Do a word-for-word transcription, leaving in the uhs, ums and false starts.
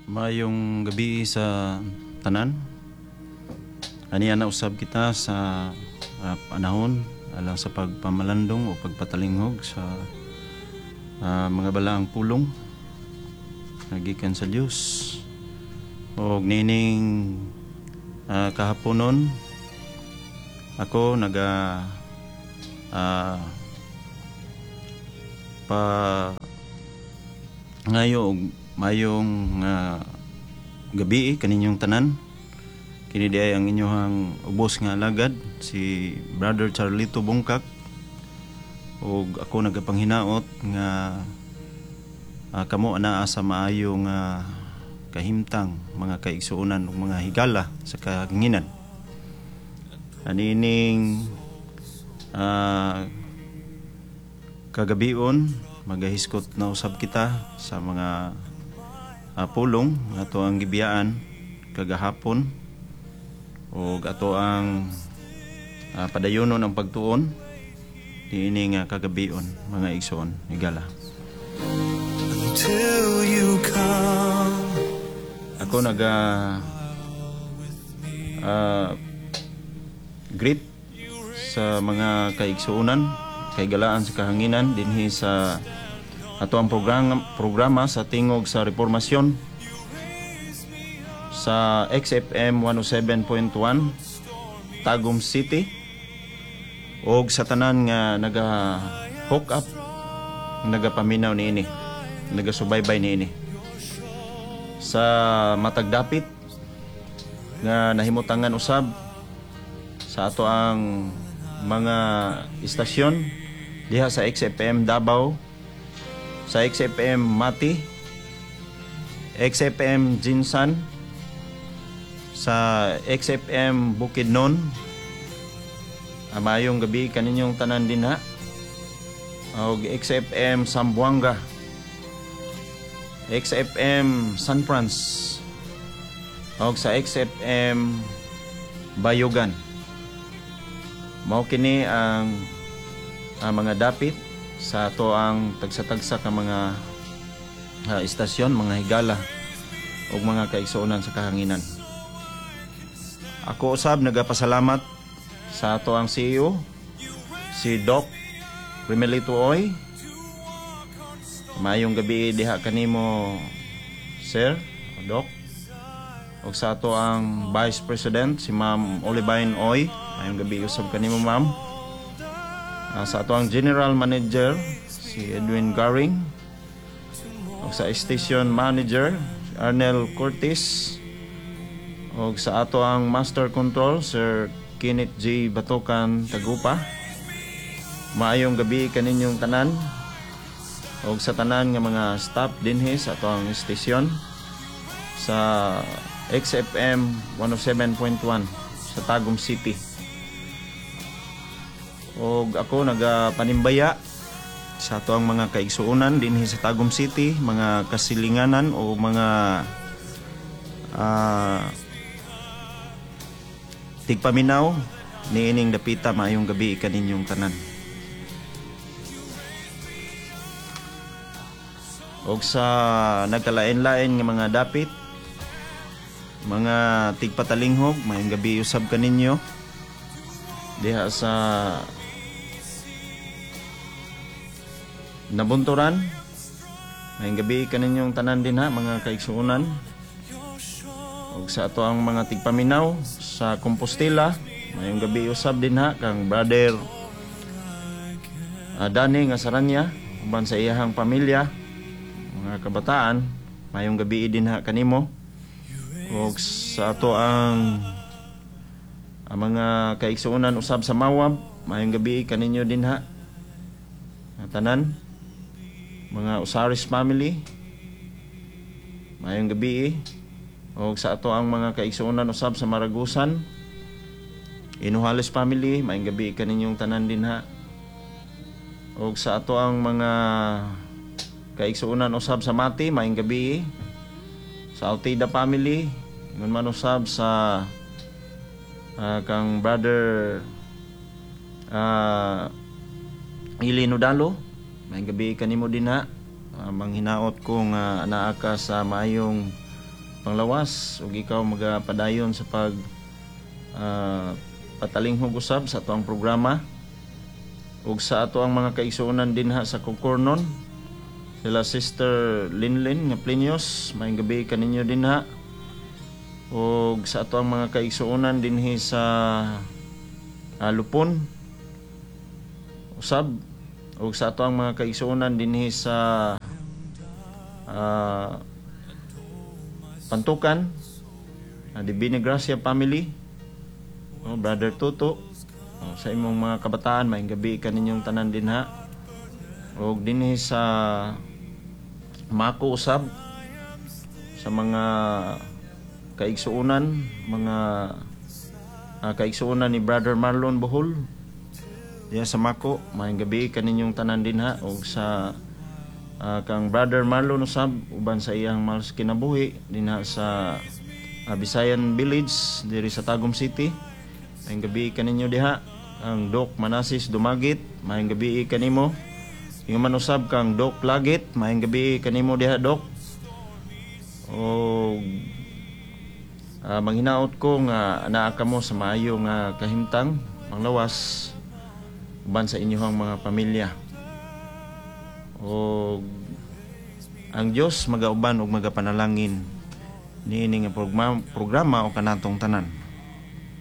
Mayong gabi sa tanan. Aniya na usab kita sa uh, panahon alang sa pagpamalandong o pagpatalinghog sa uh, mga balaang pulong nagikan sa Dios. Og nining uh, kahaponon ako naga uh, pa ngayo mayong uh, gabi kaninyong tanan. Kini diay ang inyohang ubos nga alagad si Brother Charlito Bungkak. Og ako nagapanghinaot nga uh, kamo anaa sa maayong uh, kahimtang mga kaigsuonan ug mga higala sa kahanginan. Anining uh, kagabion magahiskot na usab kita sa mga uh, pulong ato ang gibiyaan kagahapon o ato ang uh, padayonon ang pagtuon diini nga kagabion mga igsoon higala. Until you come, ako naga uh, greet sa mga kaigsuonan kaigalaan sa kahanginan dinhi sa ato ang programa, programa sa tingog sa reformasyon sa X F M one oh seven point one Tagum City og sa tanan nga naga hook up nagapaminaw niini nagasubaybay niini sa matag dapit nga nahimutangan usab sa ato ang mga istasyon diha sa X F M Davao, sa X F M Mati, X F M Jinsan, sa X F M Bukidnon. Amayong gabi kaninyong tanan din ha. Og X F M Sambuanga, X F M San Franz, og sa X F M Bayugan. Mao kini ang, ang mga dapit sa ato ang tagsa-tagsa ka mga uh, istasyon, mga higala ug mga kaigsuonan sa kahanginan. Ako usab nagapasalamat sa ato ang C E O si Doc Rimelito Oy. Mayong gabi diha kanimo Sir Doc. Og sa ato ang Vice President si Ma'am Olivine Oy. Mayong gabi usab kanimo ma'am. Uh, sa ato ang General Manager si Edwin Garing. Og sa Station Manager si Arnel Curtis. Og sa ato ang Master Control Sir Kenneth J. Batokan Tagupa. Maayong gabi kaninyong tanan. Og sa tanan nga mga staff dinhi sa ato ang station sa X F M one oh seven point one sa Tagum City. Og ako nagapanimbaya sa ato ang mga kaigsuonan dinhi sa Tagum City, mga kasilinganan o mga uh, tigpaminaw niining dapita maayong gabi kaninyong tanan. Og sa nagkalain-lain nga mga dapit mga tigpatalinghog maayong gabi usab kaninyo diha sa Nabunturan. Maayong gabi kaninyong tanan din ha mga kaigsuonan. Og sa ato ang mga tigpaminaw sa Compostela maayong gabi usab din ha kang Brother uh, Dani nga Saranya uban sa iyahang pamilya mga kabataan maayong gabi din ha kanimo. Og sa ato ang, ang mga kaigsuonan usab sa Mawab maayong gabi kaninyo din ha tanan mga Usaris family maayong gabi. Og sa ato ang mga kaigsuonan usab sa Maragusan Inuhales family maayong gabi kaninyong tanan din ha. Og sa ato ang mga kaigsuonan usab sa Mati maayong gabi. Sa Altida family ngon man usab sa uh, kang Brother uh, Ili Nudalo maayong gabi kanimo din ha. Uh, manghinaot ko nga anaa ka sa maayong panglawas ug ikaw magapadayon sa pag uh, patalinghog usab sa ato ang programa ug sa ato ang mga kaigsuonan dinha sa Kukurnon, sila Sister Linlin nga Plinios, maayong gabi kaninyo dinha, ug sa ato ang mga kaigsuonan dinhi sa uh, Lupon usab, ug sa ato ang mga kaigsuonan dinhi sa uh, Pantukan, uh, Divina Gracia family, oh, Brother Tuto, oh, sa imong mga kabataan, maayong gabi kaninyong tanan dinha, ug dinhi sa Mako usab, sa mga kaigsuonan, mga uh, kaigsuonan ni Brother Marlon Bohol diya sa Mako, maayong gabi kaninyong tanan dinha, ug sa uh, kang Brother Marlon usab uban sa iyang mahal sa kinabuhi dinha sa uh, Visayan Village diri sa Tagum City, maayong gabi kaninyo diha. Ang Doc Manasis Dumagit, maayong gabi kanimo. Yung man usab kang Doc Plagit, maayong gabi kanimo diha, Doc. O uh, manghinaot ko nga anaa kamo sa maayo nga kahimtang manglawas uban sa inyong mga pamilya. O ang Dios magauban ug magapanalangin niini nga programa, programa o kanatong tanan.